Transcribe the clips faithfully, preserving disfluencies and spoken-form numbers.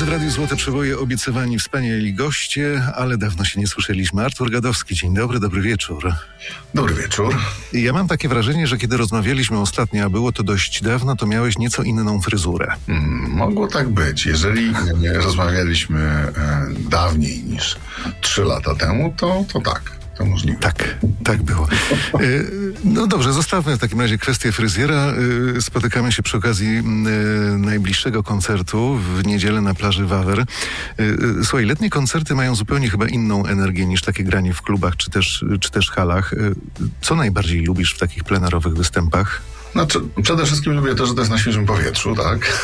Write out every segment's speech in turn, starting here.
w Radiu Złote Przeboje obiecywani wspaniali goście, ale dawno się nie słyszeliśmy. Artur Gadowski, dzień dobry, dobry wieczór. Dobry wieczór. Ja mam takie wrażenie, że kiedy rozmawialiśmy ostatnio, a było to dość dawno, to miałeś nieco inną fryzurę. Hmm, mogło tak być. Jeżeli rozmawialiśmy e, dawniej niż trzy lata temu, to, to tak. To możliwe. Tak, tak było. No dobrze, zostawmy w takim razie kwestię fryzjera. Spotykamy się przy okazji najbliższego koncertu w niedzielę na plaży Wawer. Słuchaj, letnie koncerty mają zupełnie chyba inną energię niż takie granie w klubach czy też, czy też halach. Co najbardziej lubisz w takich plenerowych występach? Znaczy, przede wszystkim lubię to, że to jest na świeżym powietrzu, tak?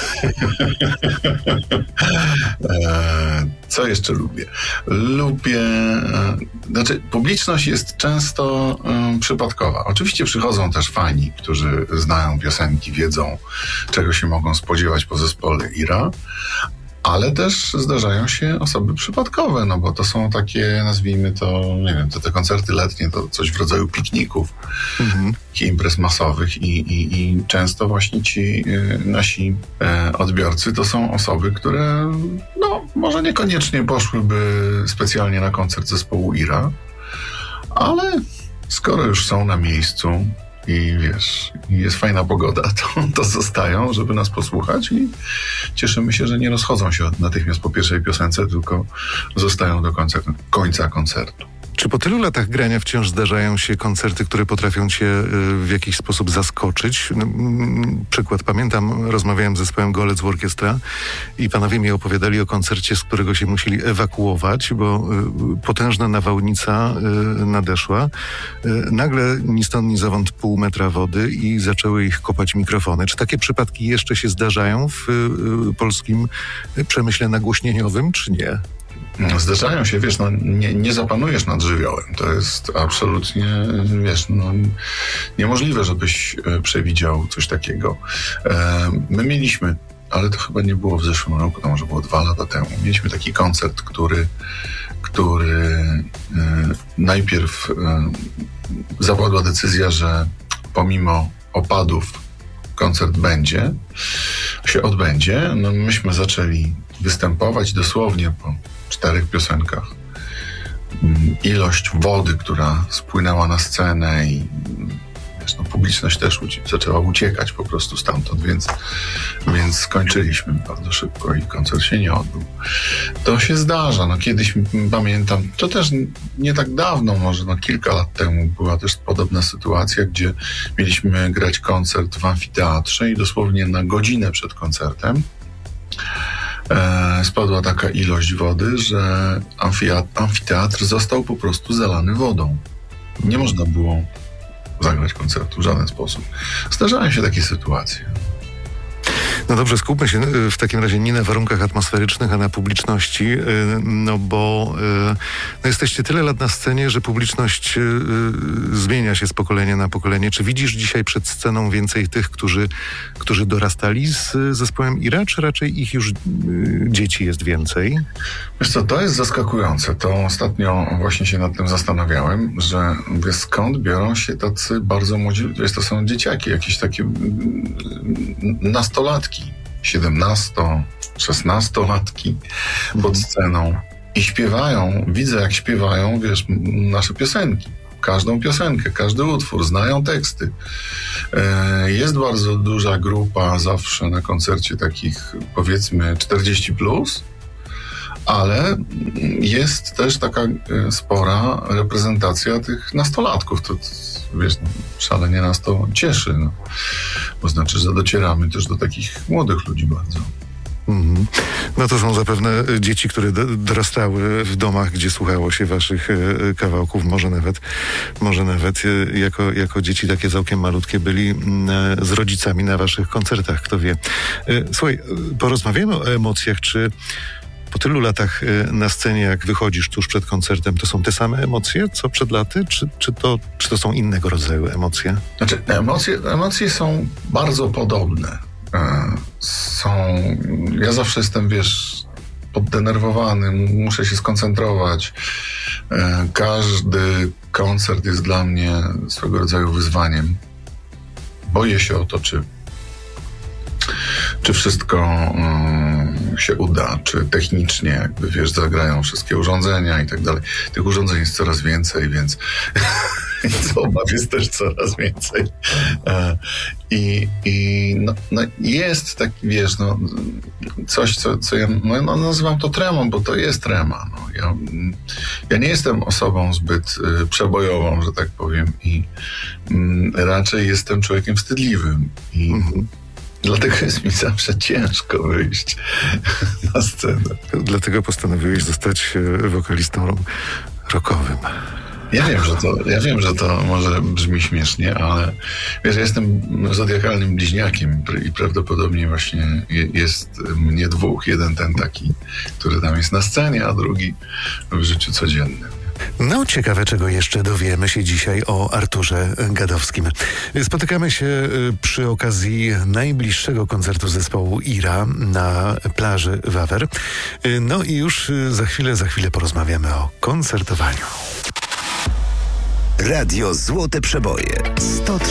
e, co jeszcze lubię? Lubię... E, znaczy, publiczność jest często e, przypadkowa. Oczywiście przychodzą też fani, którzy znają piosenki, wiedzą, czego się mogą spodziewać po zespole Ira, ale też zdarzają się osoby przypadkowe, no bo to są takie, nazwijmy to, nie wiem, to te koncerty letnie, to coś w rodzaju pikników, mhm. takich imprez masowych i, i, i często właśnie ci y, nasi y, odbiorcy to są osoby, które no może niekoniecznie poszłyby specjalnie na koncert zespołu Ira, ale skoro już są na miejscu i wiesz, jest fajna pogoda, to, to zostają, żeby nas posłuchać i cieszymy się, że nie rozchodzą się natychmiast po pierwszej piosence, tylko zostają do końca, końca koncertu. Czy po tylu latach grania wciąż zdarzają się koncerty, które potrafią cię w jakiś sposób zaskoczyć? No, przykład, pamiętam, rozmawiałem z zespołem Golec Orkiestra i panowie mi opowiadali o koncercie, z którego się musieli ewakuować, bo potężna nawałnica nadeszła. Nagle ni stąd, ni zowąd pół metra wody i zaczęły ich kopać mikrofony. Czy takie przypadki jeszcze się zdarzają w polskim przemyśle nagłośnieniowym, czy nie? Zdarzają się, wiesz, no nie, nie zapanujesz nad żywiołem. To jest absolutnie, wiesz, no niemożliwe, żebyś przewidział coś takiego. E, my mieliśmy, ale to chyba nie było w zeszłym roku, to może było dwa lata temu, mieliśmy taki koncert, który, który e, najpierw e, zapadła decyzja, że pomimo opadów koncert będzie, się odbędzie. No myśmy zaczęli występować dosłownie po czterech piosenkach. Ilość wody, która spłynęła na scenę i wiesz, no, publiczność też ucie- zaczęła uciekać po prostu stamtąd, więc, więc skończyliśmy bardzo szybko i koncert się nie odbył. To się zdarza. No, kiedyś pamiętam, to też nie tak dawno, może no, kilka lat temu była też podobna sytuacja, gdzie mieliśmy grać koncert w amfiteatrze i dosłownie na godzinę przed koncertem E, spadła taka ilość wody, że amfia- amfiteatr został po prostu zalany wodą. Nie można było zagrać koncertu w żaden sposób. Zdarzają się takie sytuacje. No dobrze, skupmy się w takim razie nie na warunkach atmosferycznych, a na publiczności, no bo no jesteście tyle lat na scenie, że publiczność zmienia się z pokolenia na pokolenie. Czy widzisz dzisiaj przed sceną więcej tych, którzy, którzy dorastali z zespołem Ira, czy raczej ich już dzieci jest więcej? Wiesz co, to jest zaskakujące. To ostatnio właśnie się nad tym zastanawiałem, że wiesz, skąd biorą się tacy bardzo młodzi, wiesz, to są dzieciaki, jakieś takie nastolatki, siedemnasto, szesnastolatki pod sceną i śpiewają, widzę jak śpiewają, wiesz, nasze piosenki. Każdą piosenkę, każdy utwór, znają teksty. Jest bardzo duża grupa zawsze na koncercie takich, powiedzmy, czterdzieści plus, ale jest też taka spora reprezentacja tych nastolatków. To, wiesz, no, szalenie nas to cieszy, no. Bo znaczy, że docieramy też do takich młodych ludzi bardzo. Mm. No to są zapewne dzieci, które do, dorastały w domach, gdzie słuchało się waszych e, kawałków, może nawet, może nawet e, jako, jako dzieci takie całkiem malutkie byli e, z rodzicami na waszych koncertach, kto wie. E, słuchaj, porozmawiamy o emocjach, czy po tylu latach na scenie, jak wychodzisz tuż przed koncertem, to są te same emocje, co przed laty? Czy, czy, to, czy to są innego rodzaju emocje? Znaczy, emocje, emocje są bardzo podobne. Są... Ja zawsze jestem, wiesz, poddenerwowany, muszę się skoncentrować. Każdy koncert jest dla mnie swego rodzaju wyzwaniem. Boję się o to, czy, czy wszystko się uda, czy technicznie jakby, wiesz, zagrają wszystkie urządzenia i tak dalej. Tych urządzeń jest coraz więcej, więc więc obaw jest też coraz więcej. E, I, i no, no jest taki, wiesz, no, coś, co, co ja no, no, nazywam to tremą, bo to jest trema. No. Ja, ja nie jestem osobą zbyt y, przebojową, że tak powiem, i y, raczej jestem człowiekiem wstydliwym. I mm-hmm. dlatego jest mi zawsze ciężko wyjść na scenę. Dlatego postanowiłeś zostać wokalistą rockowym. Ja wiem, że to, ja wiem, że to może brzmi śmiesznie, ale wiesz, ja jestem zodiakalnym bliźniakiem i prawdopodobnie właśnie jest mnie dwóch. Jeden ten taki, który tam jest na scenie, a drugi w życiu codziennym. No, ciekawe, czego jeszcze dowiemy się dzisiaj o Arturze Gadowskim. Spotykamy się przy okazji najbliższego koncertu zespołu Ira na plaży Wawer. No i już za chwilę, za chwilę porozmawiamy o koncertowaniu. Radio Złote Przeboje sto trzy.